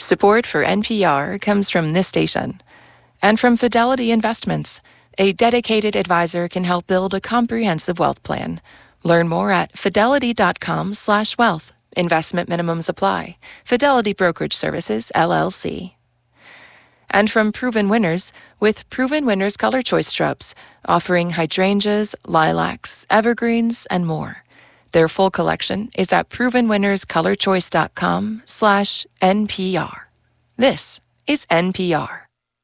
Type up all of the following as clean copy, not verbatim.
Support for NPR comes from this station and from Fidelity Investments. A dedicated advisor can help build a comprehensive wealth plan. Learn more at fidelity.com/wealth. Investment minimums apply. Fidelity Brokerage Services, LLC. And from Proven Winners, with Proven Winners Color Choice Shrubs, offering hydrangeas, lilacs, evergreens, and more. Their full collection is at provenwinnerscolorchoice.com/NPR. This is NPR.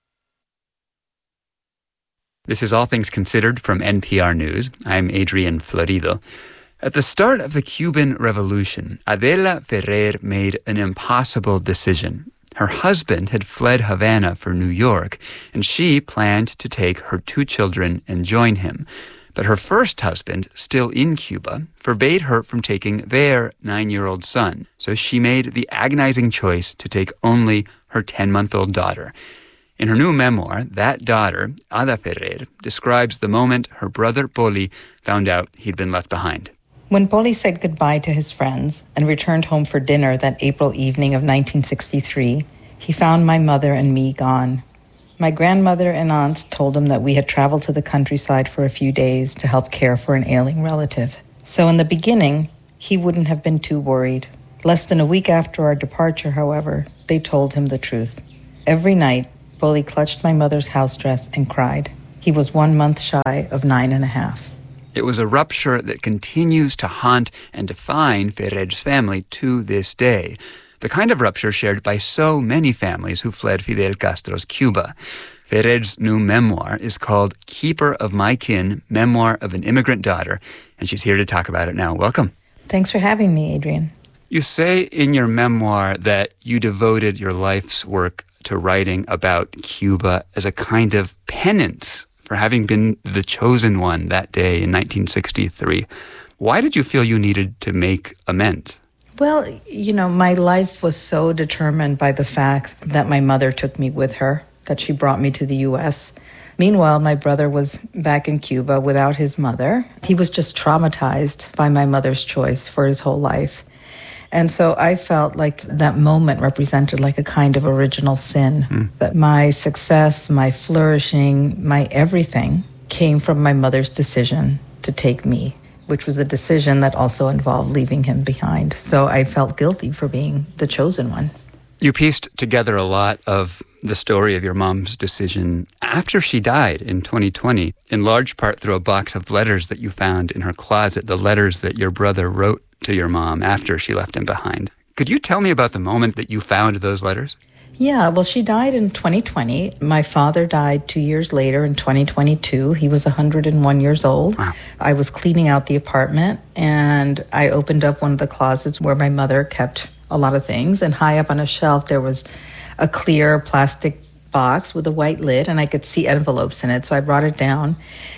This is All Things Considered from NPR News. I'm Adrian Florido. At the start of the Cuban Revolution, Adela Ferrer made an impossible decision. Her husband had fled Havana for New York, and she planned to take her 2 children and join him. But her first husband, still in Cuba, forbade her from taking their 9-year-old son. So she made the agonizing choice to take only her 10-month-old daughter. In her new memoir, that daughter, Ada Ferrer, describes the moment her brother Poli found out he'd been left behind. When Poli said goodbye to his friends and returned home for dinner that April evening of 1963, he found my mother and me gone. My grandmother and aunts told him that we had traveled to the countryside for a few days to help care for an ailing relative. So in the beginning, he wouldn't have been too worried. Less than a week after our departure, however, they told him the truth. Every night, Poli clutched my mother's house dress and cried. He was 1 month shy of 9.5. It was a rupture that continues to haunt and define Ferrer's family to this day. The kind of rupture shared by so many families who fled Fidel Castro's Cuba. Ferrer's new memoir is called Keeper of My Kin, Memoir of an Immigrant Daughter, and she's here to talk about it now. Welcome. Thanks for having me, Adrian. You say in your memoir that you devoted your life's work to writing about Cuba as a kind of penance for having been the chosen one that day in 1963. Why did you feel you needed to make amends? Well, my life was so determined by the fact that my mother took me with her, that she brought me to the U.S. Meanwhile, my brother was back in Cuba without his mother. He was just traumatized by my mother's choice for his whole life. And so I felt like that moment represented like a kind of original sin, that my success, my flourishing, my everything came from my mother's decision to take me, which was a decision that also involved leaving him behind. So I felt guilty for being the chosen one. You pieced together a lot of the story of your mom's decision after she died in 2020, in large part through a box of letters that you found in her closet, the letters that your brother wrote to your mom after she left him behind. Could you tell me about the moment that you found those letters? Yeah, well, she died in 2020. My father died 2 years later in 2022. He was 101 years old. Wow. I was cleaning out the apartment, and I opened up one of the closets where my mother kept a lot of things, and high up on a shelf there was a clear plastic box with a white lid, and I could see envelopes in it. So I brought it down,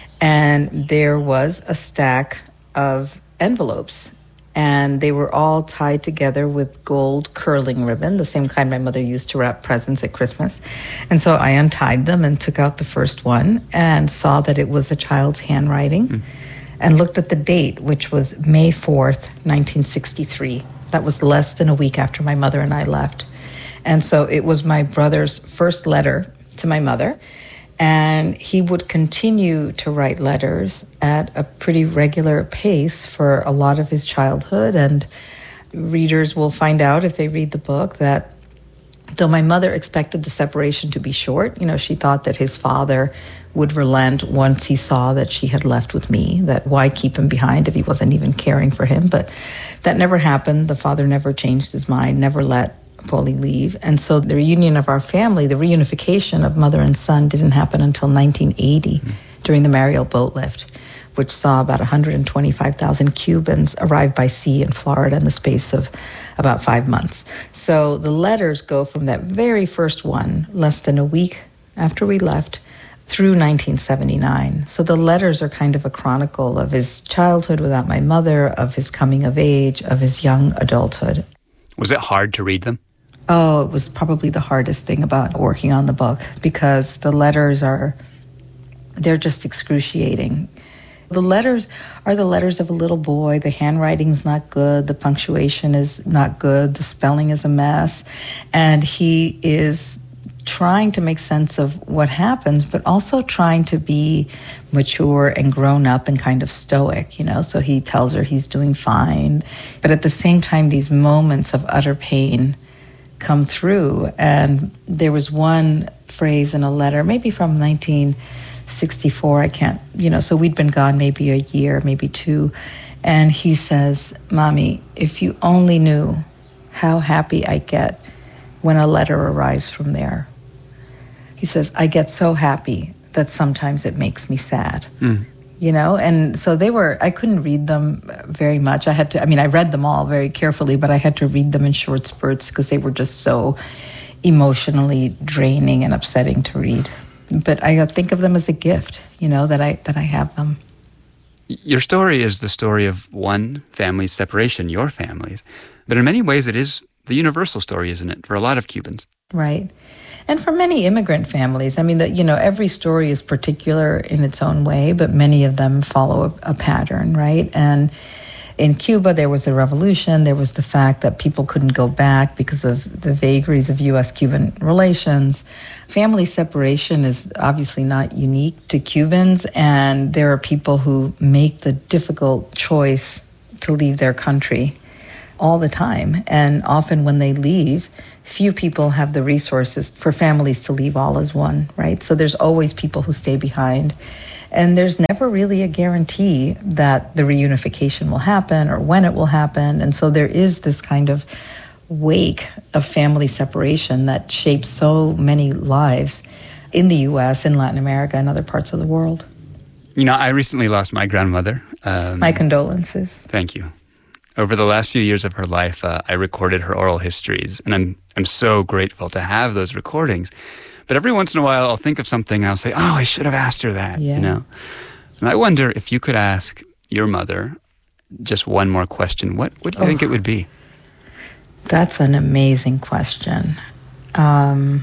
and there was a stack of envelopes. And they were all tied together with gold curling ribbon, the same kind my mother used to wrap presents at Christmas. And so I untied them and took out the first one and saw that it was a child's handwriting and looked at the date, which was May 4th, 1963. That was less than a week after my mother and I left. And so it was my brother's first letter to my mother. And he would continue to write letters at a pretty regular pace for a lot of his childhood. And readers will find out if they read the book that though my mother expected the separation to be short, she thought that his father would relent once he saw that she had left with me, that why keep him behind if he wasn't even caring for him. But that never happened. The father never changed his mind, never let Poli leave. And so the reunion of our family, the reunification of mother and son didn't happen until 1980 during the Mariel boat lift, which saw about 125,000 Cubans arrive by sea in Florida in the space of about 5 months. So the letters go from that very first one, less than a week after we left, through 1979. So the letters are kind of a chronicle of his childhood without my mother, of his coming of age, of his young adulthood. Was it hard to read them? Oh, it was probably the hardest thing about working on the book because the letters they're just excruciating. The letters are the letters of a little boy. The handwriting's not good. The punctuation is not good. The spelling is a mess. And he is trying to make sense of what happens, but also trying to be mature and grown up and kind of stoic, you know? So he tells her he's doing fine. But at the same time, these moments of utter pain come through. And there was one phrase in a letter, maybe from 1964, I can't, so we'd been gone maybe a year, maybe two. And he says, "Mommy, if you only knew how happy I get when a letter arrives from there." He says, "I get so happy that sometimes it makes me sad." And so I couldn't read them very much. I read them all very carefully, but I had to read them in short spurts because they were just so emotionally draining and upsetting to read. But I think of them as a gift, that I have them. Your story is the story of one family's separation, your family's. But in many ways, it is the universal story, isn't it, for a lot of Cubans? Right. And for many immigrant families, every story is particular in its own way, but many of them follow a pattern, right? And in Cuba, there was a revolution. There was the fact that people couldn't go back because of the vagaries of U.S.-Cuban relations. Family separation is obviously not unique to Cubans, and there are people who make the difficult choice to leave their country all the time. And often when they leave, few people have the resources for families to leave all as one, right? So there's always people who stay behind. And there's never really a guarantee that the reunification will happen or when it will happen. And so there is this kind of wake of family separation that shapes so many lives in the U.S., in Latin America, and other parts of the world. I recently lost my grandmother. My condolences. Thank you. Over the last few years of her life, I recorded her oral histories, and I'm so grateful to have those recordings. But every once in a while, I'll think of something, and I'll say, "Oh, I should have asked her that," And I wonder if you could ask your mother just one more question. What do you think it would be? That's an amazing question. I'm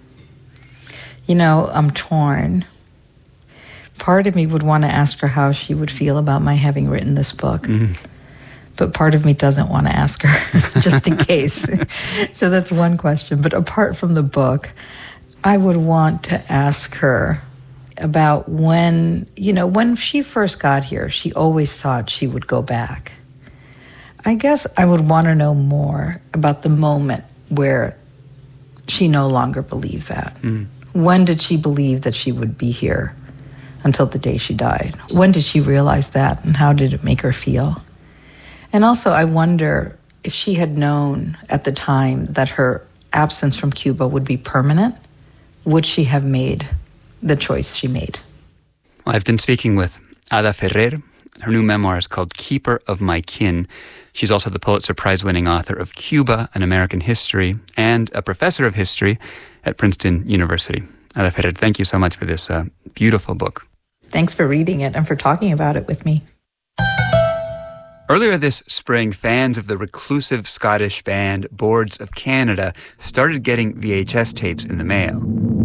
torn. Part of me would want to ask her how she would feel about my having written this book. Mm-hmm. But part of me doesn't want to ask her, just in case. So that's one question. But apart from the book, I would want to ask her about when she first got here, she always thought she would go back. I guess I would want to know more about the moment where she no longer believed that. Mm. When did she believe that she would be here until the day she died? When did she realize that, and how did it make her feel? And also, I wonder if she had known at the time that her absence from Cuba would be permanent, would she have made the choice she made? Well, I've been speaking with Ada Ferrer. Her new memoir is called Keeper of My Kin. She's also the Pulitzer Prize-winning author of Cuba, An American History, and a professor of history at Princeton University. Ada Ferrer, thank you so much for this beautiful book. Thanks for reading it and for talking about it with me. Earlier this spring, fans of the reclusive Scottish band Boards of Canada started getting VHS tapes in the mail.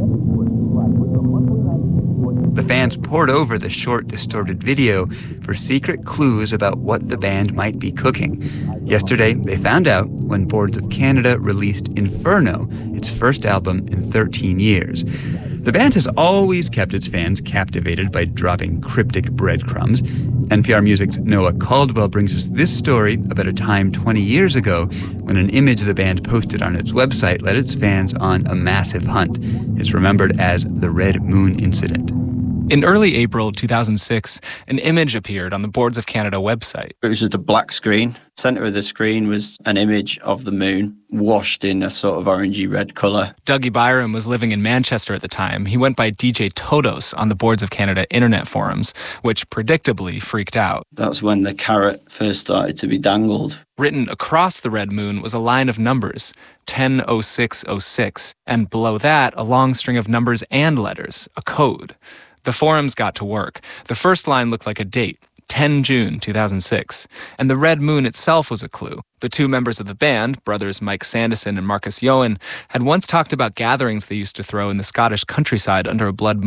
The fans pored over the short, distorted video for secret clues about what the band might be cooking. Yesterday, they found out when Boards of Canada released Inferno, its first album in 13 years. The band has always kept its fans captivated by dropping cryptic breadcrumbs. NPR Music's Noah Caldwell brings us this story about a time 20 years ago when an image the band posted on its website led its fans on a massive hunt. It's remembered as the Red Moon Incident. In early April 2006, an image appeared on the Boards of Canada website. It was just a black screen. Center of the screen was an image of the moon, washed in a sort of orangey red colour. Dougie Byram was living in Manchester at the time. He went by DJ Todos on the Boards of Canada internet forums, which predictably freaked out. That's when the carrot first started to be dangled. Written across the red moon was a line of numbers, 100606, and below that, a long string of numbers and letters, a code. The forums got to work. The first line looked like a date, 10 June 2006, and the red moon itself was a clue. The two members of the band, brothers Mike Sandison and Marcus Yoen, had once talked about gatherings they used to throw in the Scottish countryside under a blood moon.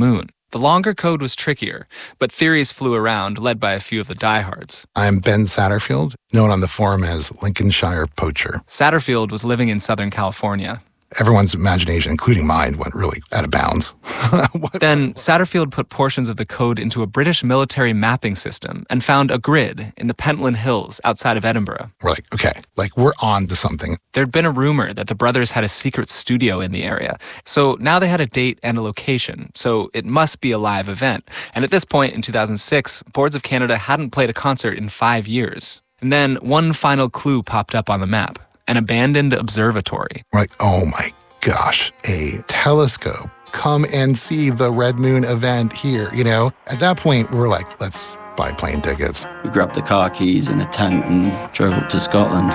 The longer code was trickier, but theories flew around, led by a few of the diehards. I'm Ben Satterfield, known on the forum as Lincolnshire Poacher. Satterfield was living in Southern California. Everyone's imagination, including mine, went really out of bounds. Then Satterfield put portions of the code into a British military mapping system and found a grid in the Pentland Hills outside of Edinburgh. We're like, okay, we're on to something. There'd been a rumor that the brothers had a secret studio in the area. So now they had a date and a location. So it must be a live event. And at this point in 2006, Boards of Canada hadn't played a concert in 5 years. And then one final clue popped up on the map. An abandoned observatory. We're like, oh my gosh, a telescope. Come and see the Red Moon event here, At that point, we're like, let's buy plane tickets. We grabbed the car keys and a tent and drove up to Scotland.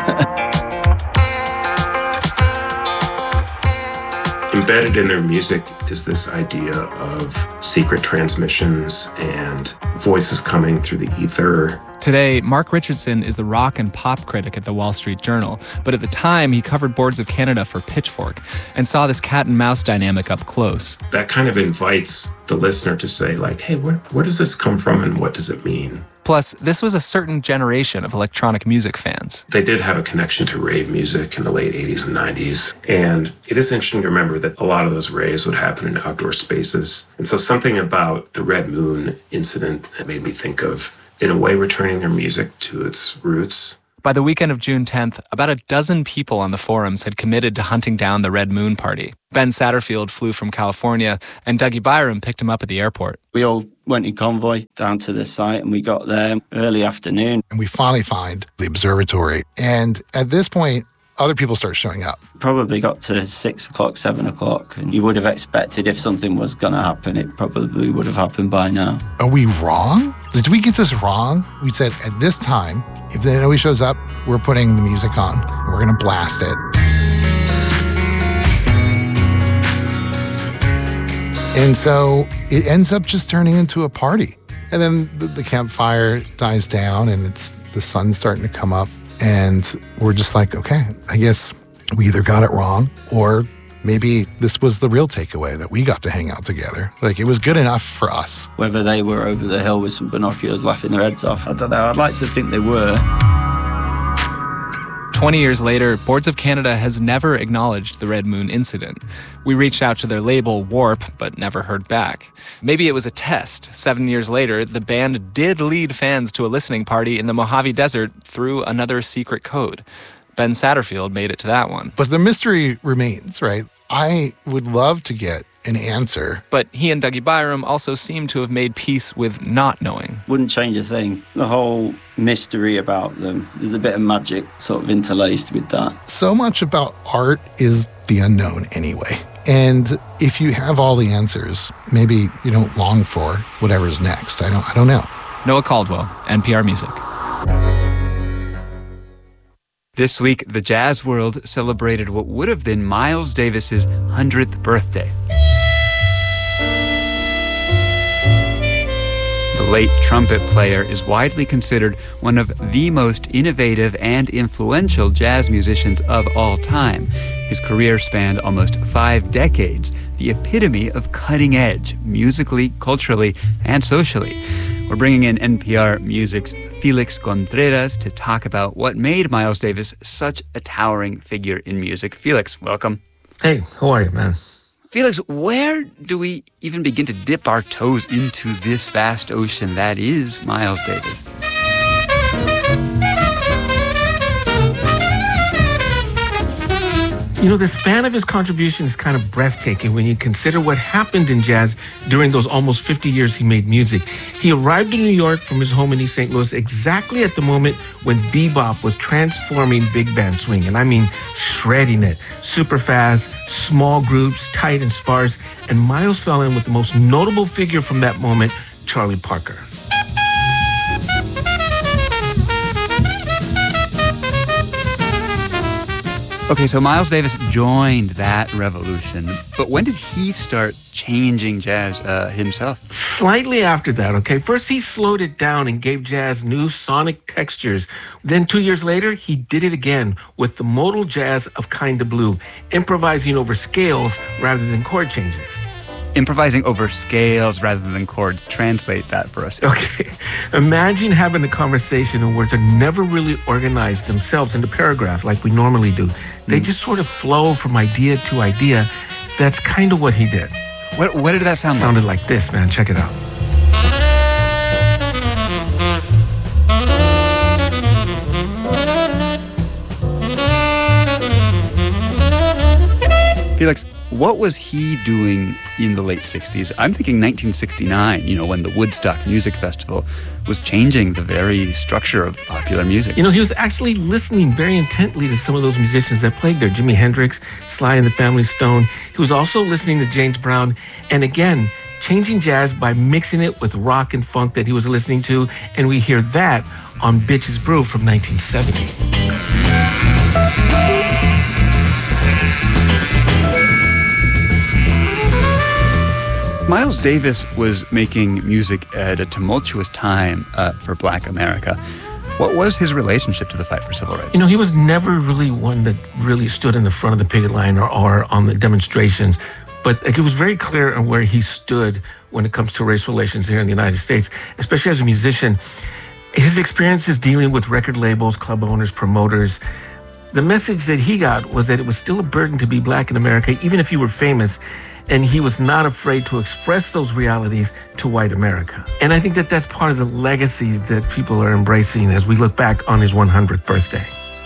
Embedded in their music is this idea of secret transmissions and voices coming through the ether. Today, Mark Richardson is the rock and pop critic at the Wall Street Journal, but at the time he covered Boards of Canada for Pitchfork and saw this cat and mouse dynamic up close. That kind of invites the listener to say, hey, where does this come from and what does it mean? Plus, this was a certain generation of electronic music fans. They did have a connection to rave music in the late 80s and 90s. And it is interesting to remember that a lot of those raves would happen in outdoor spaces. And so something about the Red Moon incident made me think of, in a way, returning their music to its roots. By the weekend of June 10th, about a dozen people on the forums had committed to hunting down the Red Moon Party. Ben Satterfield flew from California, and Dougie Byram picked him up at the airport. We all went in convoy down to the site, and we got there early afternoon. And we finally find the observatory. And at this point, other people start showing up. Probably got to 6 o'clock, 7 o'clock, and you would have expected if something was going to happen, it probably would have happened by now. Are we wrong? Did we get this wrong? We said at this time, if nobody shows up, we're putting the music on and we're going to blast it. And so it ends up just turning into a party. And then the campfire dies down and the sun's starting to come up. And we're just like, okay, I guess we either got it wrong or maybe this was the real takeaway, that we got to hang out together. It was good enough for us. Whether they were over the hill with some binoculars laughing their heads off, I don't know. I'd like to think they were. 20 years later, Boards of Canada has never acknowledged the Red Moon incident. We reached out to their label, Warp, but never heard back. Maybe it was a test. 7 years later, the band did lead fans to a listening party in the Mojave Desert through another secret code. Ben Satterfield made it to that one. But the mystery remains, right? I would love to get an answer. But he and Dougie Byram also seem to have made peace with not knowing. Wouldn't change a thing. The whole mystery about them, there's a bit of magic sort of interlaced with that. So much about art is the unknown anyway. And if you have all the answers, maybe you don't long for whatever's next. I don't know. Noah Caldwell, NPR Music. This week, the jazz world celebrated what would have been Miles Davis's 100th birthday. The late trumpet player is widely considered one of the most innovative and influential jazz musicians of all time. His career spanned almost 5 decades, the epitome of cutting edge, musically, culturally, and socially. We're bringing in NPR Music's Felix Contreras to talk about what made Miles Davis such a towering figure in music. Felix, welcome. Hey, how are you, man? Felix, where do we even begin to dip our toes into this vast ocean that is Miles Davis? You know, the span of his contribution is kind of breathtaking when you consider what happened in jazz during those almost 50 years he made music. He arrived in New York from his home in East St. Louis exactly at the moment when bebop was transforming big band swing. And I mean shredding it. Super fast, small groups, tight and sparse. And Miles fell in with the most notable figure from that moment, Charlie Parker. Okay, so Miles Davis joined that revolution, but when did he start changing jazz himself? Slightly after that, okay? First, he slowed it down and gave jazz new sonic textures. Then 2 years later, he did it again with the modal jazz of Kinda Blue, improvising over scales rather than chord changes. improvising over scales rather than chords. Translate that for us. Okay. Imagine having a conversation in words that never really organize themselves into paragraphs like we normally do. They just sort of flow from idea to idea. That's kind of what he did. What did that sound like? Sounded like this, man. Check it out. Felix, what was he doing in the late 60s? I'm thinking 1969, when the Woodstock Music Festival was changing the very structure of popular music. He was actually listening very intently to some of those musicians that played there. Jimi Hendrix, Sly and the Family Stone. He was also listening to James Brown. And again, changing jazz by mixing it with rock and funk that he was listening to. And we hear that on Bitches Brew from 1970. Miles Davis was making music at a tumultuous time for Black America. What was his relationship to the fight for civil rights? He was never really one that really stood in the front of the picket line or on the demonstrations. But it was very clear on where he stood when it comes to race relations here in the United States, especially as a musician. His experiences dealing with record labels, club owners, promoters, the message that he got was that it was still a burden to be Black in America, even if you were famous. And he was not afraid to express those realities to white America. And I think that that's part of the legacy that people are embracing as we look back on his 100th birthday.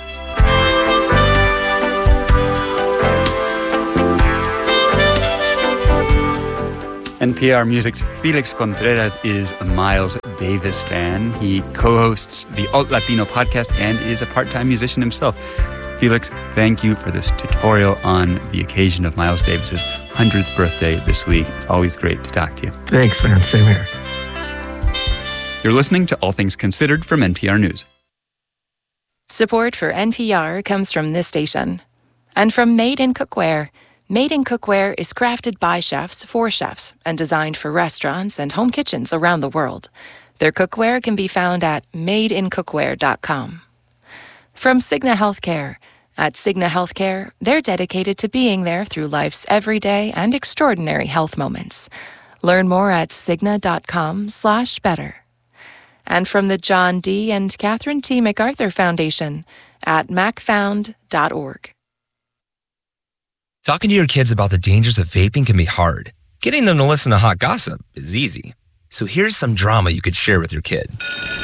NPR Music's Felix Contreras is a Miles Davis fan. He co-hosts the Alt Latino podcast and is a part-time musician himself. Felix, thank you for this tutorial on the occasion of Miles Davis's 100th birthday this week. It's always great to talk to you. Thanks, man. Same here. You're listening to All Things Considered from NPR News. Support for NPR comes from this station and from Made in Cookware. Made in Cookware is crafted by chefs for chefs and designed for restaurants and home kitchens around the world. Their cookware can be found at madeincookware.com. From Cigna Healthcare. At Cigna Healthcare, they're dedicated to being there through life's everyday and extraordinary health moments. Learn more at cigna.com/better. And from the John D. and Catherine T. MacArthur Foundation at macfound.org. Talking to your kids about the dangers of vaping can be hard. Getting them to listen to hot gossip is easy. So here's some drama you could share with your kid.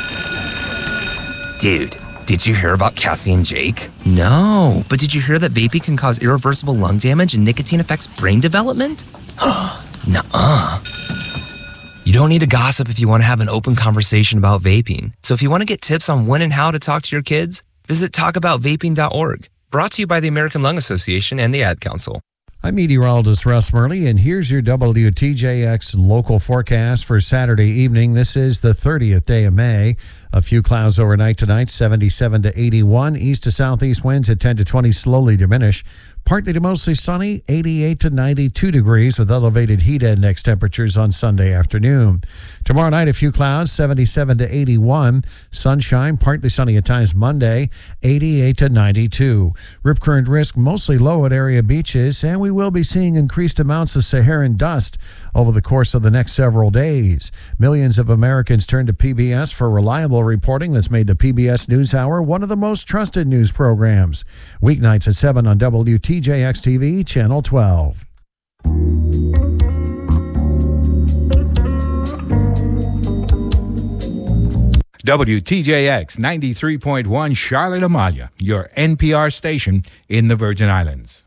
Dude, did you hear about Cassie and Jake? No, but did you hear that vaping can cause irreversible lung damage and nicotine affects brain development? Nuh-uh. You don't need to gossip if you want to have an open conversation about vaping. So if you want to get tips on when and how to talk to your kids, visit talkaboutvaping.org. Brought to you by the American Lung Association and the Ad Council. I'm meteorologist Russ Murley, and here's your WTJX local forecast for Saturday evening. This is the 30th day of May. A few clouds overnight tonight, 77 to 81. East to southeast winds at 10 to 20 slowly diminish. Partly to mostly sunny, 88 to 92 degrees with elevated heat index temperatures on Sunday afternoon. Tomorrow night, a few clouds, 77 to 81. Sunshine, partly sunny at times Monday, 88 to 92. Rip current risk mostly low at area beaches, and we will be seeing increased amounts of Saharan dust over the course of the next several days. Millions of Americans turn to PBS for reliable reporting that's made the PBS NewsHour one of the most trusted news programs. Weeknights at 7 on WTJX TV, Channel 12. WTJX 93.1 Charlotte Amalia, your NPR station in the Virgin Islands.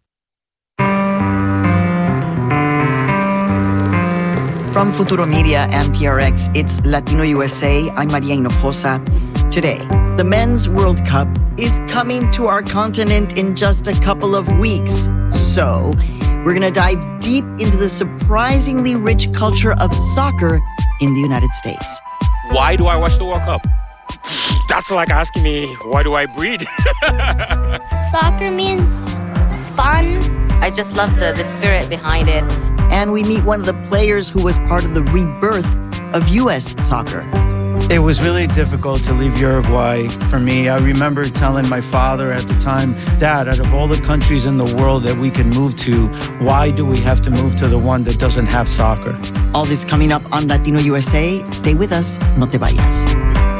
From Futuro Media and PRX, it's Latino USA. I'm Maria Hinojosa. Today, the Men's World Cup is coming to our continent in just a couple of weeks. So, we're going to dive deep into the surprisingly rich culture of soccer in the United States. Why do I watch the World Cup? That's like asking me, why do I breed? Soccer means fun. I just love the spirit behind it. And we meet one of the players who was part of the rebirth of U.S. soccer. It was really difficult to leave Uruguay for me. I remember telling my father at the time, Dad, out of all the countries in the world that we can move to, why do we have to move to the one that doesn't have soccer? All this coming up on Latino USA. Stay with us. No te vayas.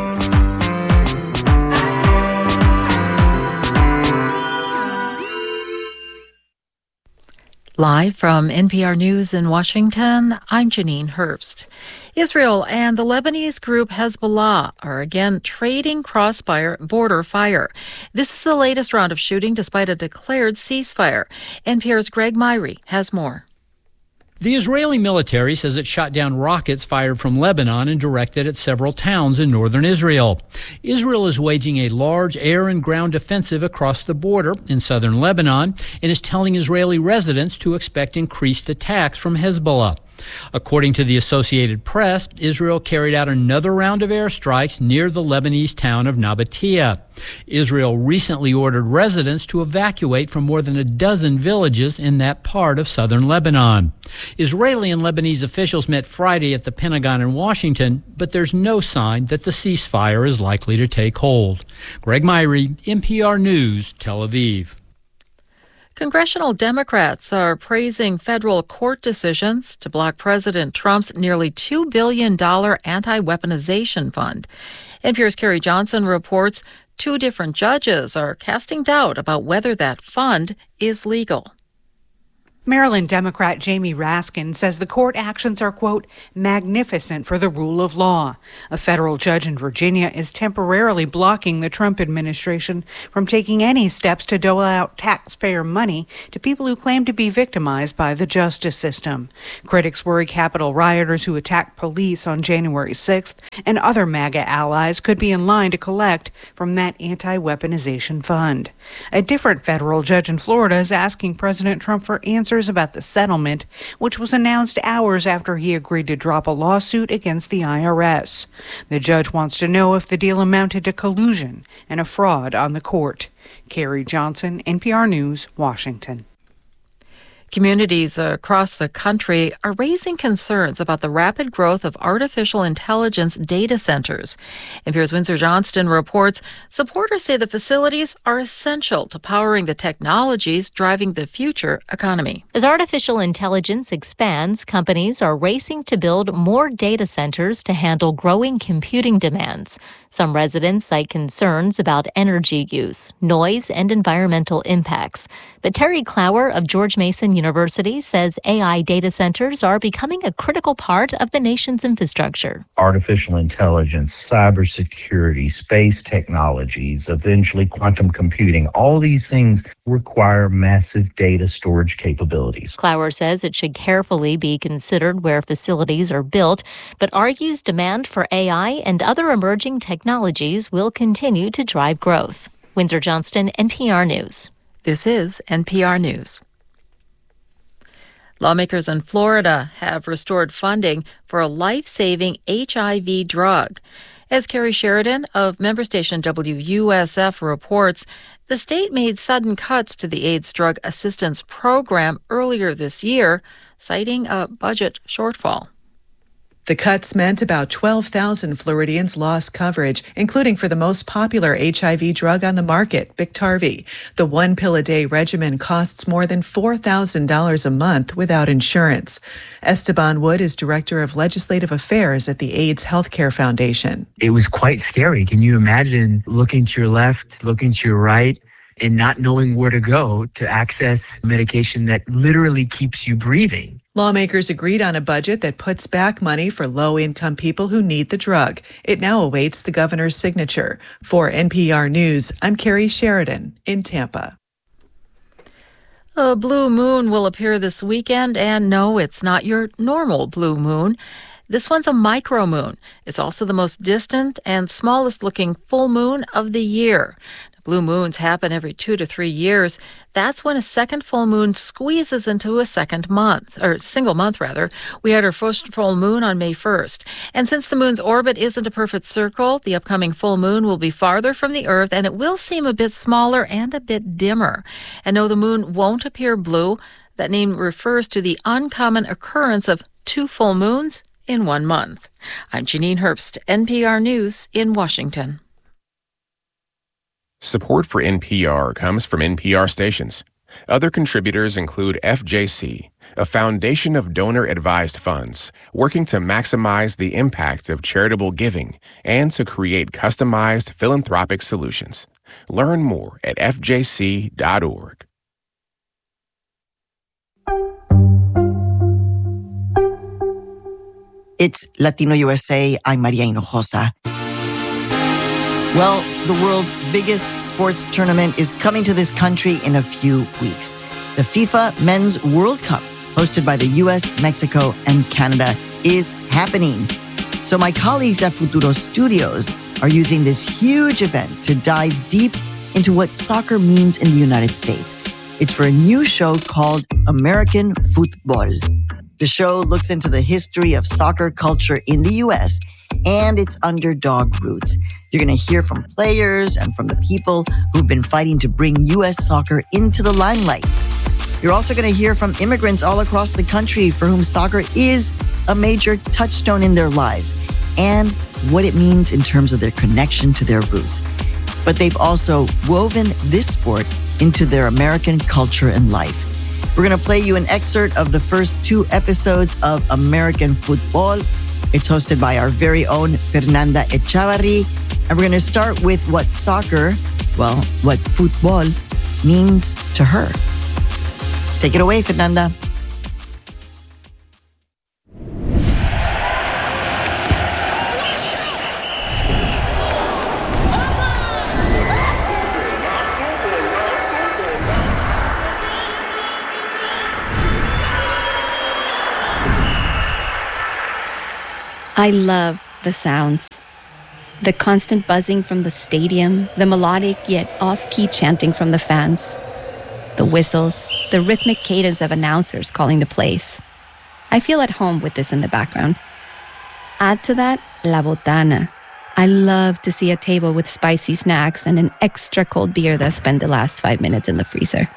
Live from NPR News in Washington, I'm Janine Herbst. Israel and the Lebanese group Hezbollah are again trading cross-border fire. This is the latest round of shooting despite a declared ceasefire. NPR's Greg Myrie has more. The Israeli military says it shot down rockets fired from Lebanon and directed at several towns in northern Israel. Israel is waging a large air and ground offensive across the border in southern Lebanon and is telling Israeli residents to expect increased attacks from Hezbollah. According to the Associated Press, Israel carried out another round of airstrikes near the Lebanese town of Nabatea. Israel recently ordered residents to evacuate from more than a dozen villages in that part of southern Lebanon. Israeli and Lebanese officials met Friday at the Pentagon in Washington, but there's no sign that the ceasefire is likely to take hold. Greg Myrie, NPR News, Tel Aviv. Congressional Democrats are praising federal court decisions to block President Trump's nearly $2 billion anti-weaponization fund. NPR's Carrie Johnson reports 2 different judges are casting doubt about whether that fund is legal. Maryland Democrat Jamie Raskin says the court actions are, quote, magnificent for the rule of law. A federal judge in Virginia is temporarily blocking the Trump administration from taking any steps to dole out taxpayer money to people who claim to be victimized by the justice system. Critics worry Capitol rioters who attacked police on January 6th and other MAGA allies could be in line to collect from that anti-weaponization fund. A different federal judge in Florida is asking President Trump for answers about the settlement, which was announced hours after he agreed to drop a lawsuit against the IRS. The judge wants to know if the deal amounted to collusion and a fraud on the court. Carrie Johnson, NPR News, Washington. Communities across the country are raising concerns about the rapid growth of artificial intelligence data centers. NPR's Windsor Johnston reports supporters say the facilities are essential to powering the technologies driving the future economy. As artificial intelligence expands, companies are racing to build more data centers to handle growing computing demands. Some residents cite concerns about energy use, noise, and environmental impacts. But Terry Clower of George Mason University says AI data centers are becoming a critical part of the nation's infrastructure. Artificial intelligence, cybersecurity, space technologies, eventually quantum computing, all these things require massive data storage capabilities. Clower says it should carefully be considered where facilities are built, but argues demand for AI and other emerging technologies will continue to drive growth. Windsor Johnston, NPR News. This is NPR News. Lawmakers in Florida have restored funding for a life-saving HIV drug. As Carrie Sheridan of member station WUSF reports, the state made sudden cuts to the AIDS Drug Assistance Program earlier this year, citing a budget shortfall. The cuts meant about 12,000 Floridians lost coverage, including for the most popular HIV drug on the market, Biktarvy. The 1-pill-a-day regimen costs more than $4,000 a month without insurance. Esteban Wood is Director of Legislative Affairs at the AIDS Healthcare Foundation. It was quite scary. Can you imagine looking to your left, looking to your right, and not knowing where to go to access medication that literally keeps you breathing? Lawmakers agreed on a budget that puts back money for low-income people who need the drug. It now awaits the governor's signature. For NPR News, I'm Carrie Sheridan in Tampa. A blue moon will appear this weekend, and no, it's not your normal blue moon. This one's a micromoon. It's also the most distant and smallest looking full moon of the year. Blue moons happen every 2 to 3 years. That's when a second full moon squeezes into a single month. We had our first full moon on May 1st. And since the moon's orbit isn't a perfect circle, the upcoming full moon will be farther from the Earth, and it will seem a bit smaller and a bit dimmer. And no, the moon won't appear blue. That name refers to the uncommon occurrence of 2 full moons in 1 month. I'm Janine Herbst, NPR News in Washington. Support for NPR comes from NPR stations. Other contributors include FJC, a foundation of donor-advised funds working to maximize the impact of charitable giving and to create customized philanthropic solutions. Learn more at fjc.org. It's Latino USA. I'm Maria Hinojosa. Well, the world's biggest sports tournament is coming to this country in a few weeks. The FIFA Men's World Cup, hosted by the U.S., Mexico, and Canada, is happening. So my colleagues at Futuro Studios are using this huge event to dive deep into what soccer means in the United States. It's for a new show called American Football. The show looks into the history of soccer culture in the U.S. and its underdog roots. You're going to hear from players and from the people who've been fighting to bring U.S. soccer into the limelight. You're also going to hear from immigrants all across the country for whom soccer is a major touchstone in their lives and what it means in terms of their connection to their roots. But they've also woven this sport into their American culture and life. We're going to play you an excerpt of the first 2 episodes of American Football. It's hosted by our very own Fernanda Echavarri. And we're going to start with what soccer, what football means to her. Take it away, Fernanda. I love the sounds. The constant buzzing from the stadium, the melodic yet off-key chanting from the fans, the whistles, the rhythmic cadence of announcers calling the plays. I feel at home with this in the background. Add to that, La Botana. I love to see a table with spicy snacks and an extra cold beer that spent the last 5 minutes in the freezer.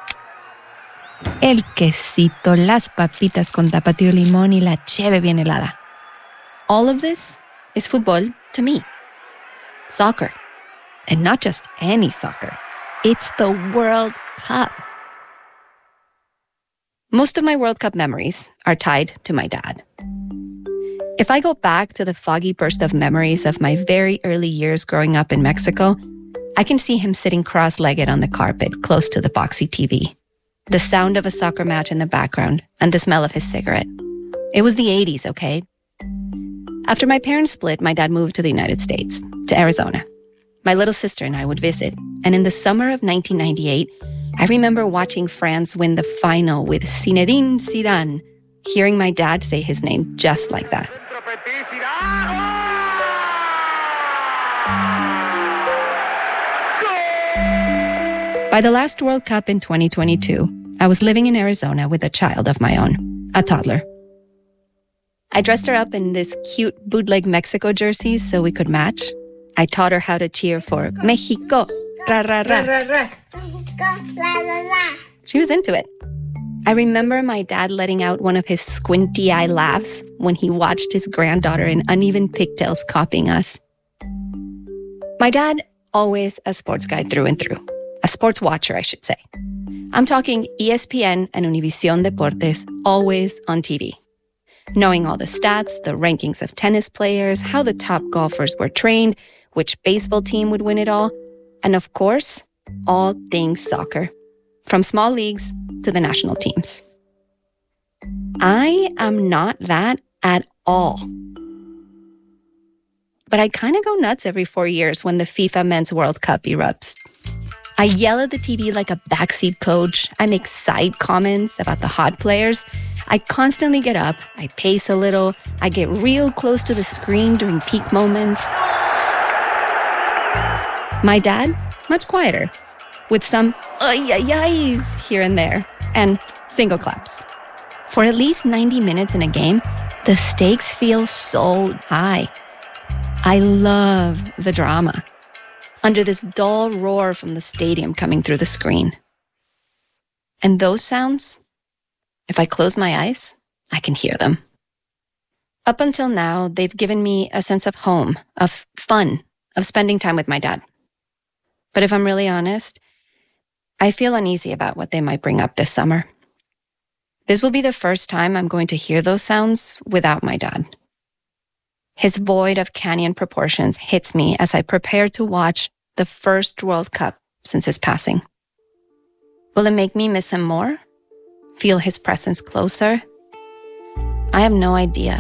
El quesito, las papitas con tapatio limón y la cheve bien helada. All of this is football to me. Soccer. And not just any soccer. It's the World Cup. Most of my World Cup memories are tied to my dad. If I go back to the foggy burst of memories of my very early years growing up in Mexico, I can see him sitting cross-legged on the carpet close to the boxy TV. The sound of a soccer match in the background and the smell of his cigarette. It was the 80s, okay? After my parents split, my dad moved to the United States, to Arizona. My little sister and I would visit, and in the summer of 1998, I remember watching France win the final with Zinedine Zidane, hearing my dad say his name just like that. By the last World Cup in 2022, I was living in Arizona with a child of my own, a toddler. I dressed her up in this cute bootleg Mexico jersey so we could match. I taught her how to cheer for Mexico, ra ra ra. She was into it. I remember my dad letting out one of his squinty eye laughs when he watched his granddaughter in uneven pigtails copying us. My dad, always a sports guy through and through. A sports watcher, I should say. I'm talking ESPN and Univision Deportes, always on TV. Knowing all the stats, the rankings of tennis players, how the top golfers were trained, which baseball team would win it all, and of course, all things soccer, from small leagues to the national teams. I am not that at all. But I kind of go nuts every 4 years when the FIFA Men's World Cup erupts. I yell at the TV like a backseat coach. I make side comments about the hot players. I constantly get up, I pace a little, I get real close to the screen during peak moments. My dad, much quieter, with some ay-ay-ay's here and there, and single claps. For at least 90 minutes in a game, the stakes feel so high. I love the drama. Under this dull roar from the stadium coming through the screen. And those sounds, if I close my eyes, I can hear them. Up until now, they've given me a sense of home, of fun, of spending time with my dad. But if I'm really honest, I feel uneasy about what they might bring up this summer. This will be the first time I'm going to hear those sounds without my dad. His void of canyon proportions hits me as I prepare to watch the first World Cup since his passing. Will it make me miss him more? Feel his presence closer? I have no idea.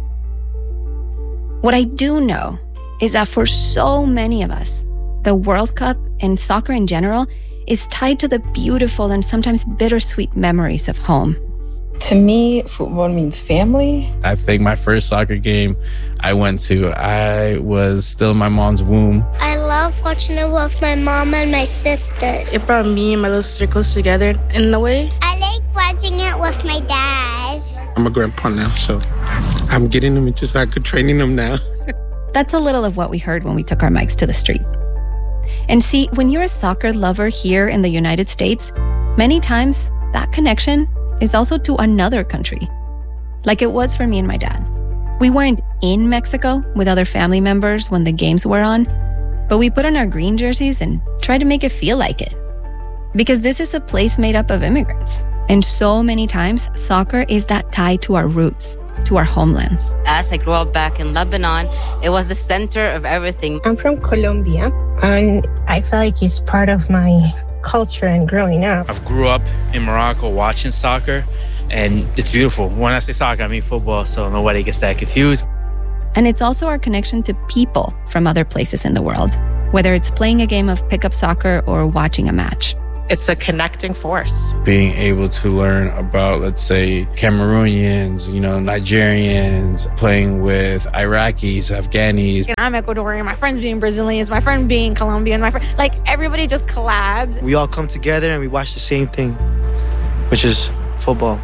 What I do know is that for so many of us, the World Cup and soccer in general is tied to the beautiful and sometimes bittersweet memories of home. To me, football means family. I think my first soccer game I went to, I was still in my mom's womb. I love watching it with my mom and my sister. It brought me and my little sister close together in a way. I like watching it with my dad. I'm a grandpa now, so I'm getting them into soccer, training them now. That's a little of what we heard when we took our mics to the street. And see, when you're a soccer lover here in the United States, many times that connection is also to another country, like it was for me and my dad. We weren't in Mexico with other family members when the games were on, but we put on our green jerseys and tried to make it feel like it. Because this is a place made up of immigrants, and so many times soccer is that tie to our roots, to our homelands. As I grew up back in Lebanon, it was the center of everything. I'm from Colombia, and I feel like it's part of my culture and growing up. I grew up in Morocco watching soccer, and it's beautiful. When I say soccer, I mean football, so nobody gets that confused. And it's also our connection to people from other places in the world, whether it's playing a game of pickup soccer or watching a match. It's a connecting force. Being able to learn about, let's say, Cameroonians, Nigerians, playing with Iraqis, Afghanis. I'm Ecuadorian, my friends being Brazilians, my friend being Colombian, everybody just collabs. We all come together and we watch the same thing, which is football.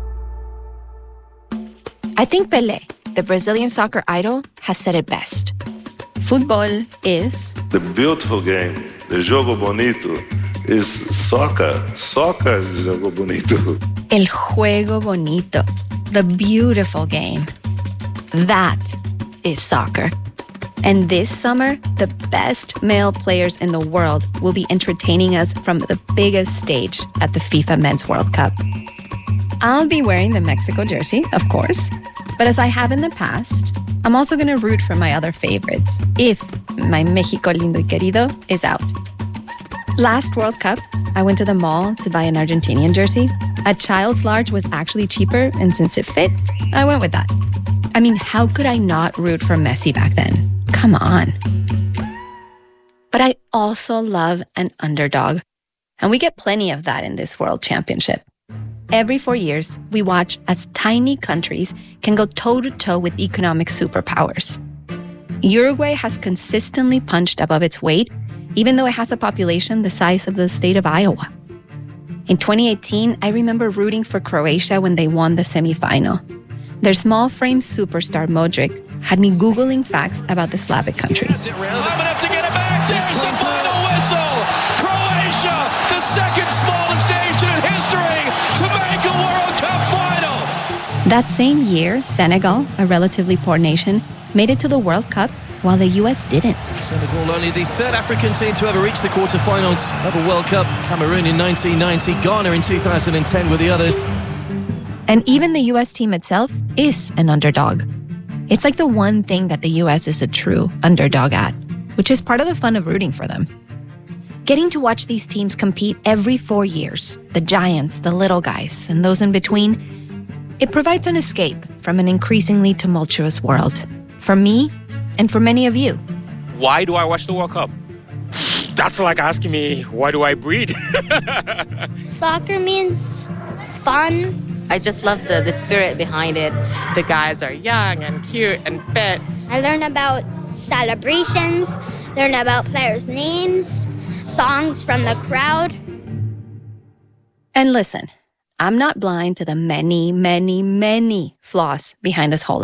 I think Pelé, the Brazilian soccer idol, has said it best. Football is the beautiful game, the jogo bonito, is soccer. Soccer is jogo bonito. El juego bonito, the beautiful game. That is soccer. And this summer, the best male players in the world will be entertaining us from the biggest stage at the FIFA Men's World Cup. I'll be wearing the Mexico jersey, of course, but as I have in the past, I'm also going to root for my other favorites if my México lindo y querido is out. Last World Cup, I went to the mall to buy an Argentinian jersey. A child's large was actually cheaper, and since it fit, I went with that. I mean, how could I not root for Messi back then? Come on. But I also love an underdog, and we get plenty of that in this World Championship. Every 4 years, we watch as tiny countries can go toe-to-toe with economic superpowers. Uruguay has consistently punched above its weight, even though it has a population the size of the state of Iowa. In 2018, I remember rooting for Croatia when they won the semifinal. Their small-frame superstar Modric had me Googling facts about the Slavic country. Time enough to get it back. There's the final whistle. Croatia, the second smallest nation in history to make a World Cup final. That same year, Senegal, a relatively poor nation, made it to the World Cup while the U.S. didn't. Senegal, only the third African team to ever reach the quarterfinals of a World Cup. Cameroon in 1990, Ghana in 2010 were the others. And even the U.S. team itself is an underdog. It's like the one thing that the U.S. is a true underdog at, which is part of the fun of rooting for them. Getting to watch these teams compete every 4 years, the giants, the little guys, and those in between, it provides an escape from an increasingly tumultuous world. For me, and for many of you. Why do I watch the World Cup? That's like asking me, why do I breed? Soccer means fun. I just love the spirit behind it. The guys are young and cute and fit. I learn about celebrations, learn about players' names, songs from the crowd. And listen, I'm not blind to the many, many, many flaws behind this whole